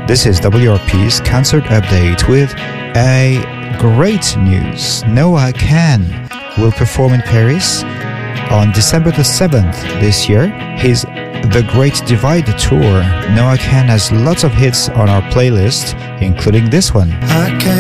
This is WRP's concert update with a great news. Noah Kahan will perform in Paris on December the 7th this year. His The Great Divide Tour. Noah Kahan has lots of hits on our playlist, including this one.